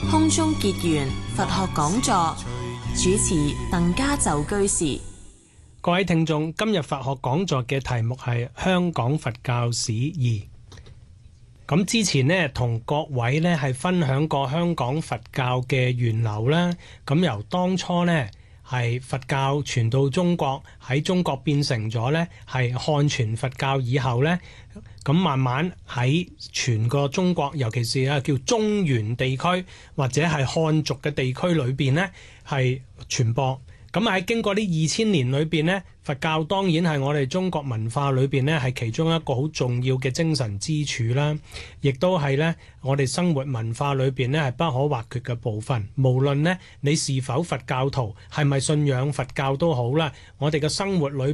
空中結緣佛學講座，主持鄧家就居士。 各位聽眾，今日佛學講座嘅題目係香港佛教史2。咁之前呢，同各位呢係分享過香港佛教嘅源流啦。咁由當初呢係佛教傳到中國，喺中國變成咗呢係漢傳佛教以後呢，咁慢慢喺全個中國，尤其是叫中原地區或者係漢族嘅地區裏邊呢係傳播。咁喺經過呢2000年裏邊呢，佛教當然係我哋中國文化裏邊呢係其中一個好重要嘅精神支柱啦，亦都係呢我哋生活文化裏邊呢係不可或缺嘅部分。無論呢你是否佛教徒，係咪信仰佛教都好啦，我哋嘅生活裏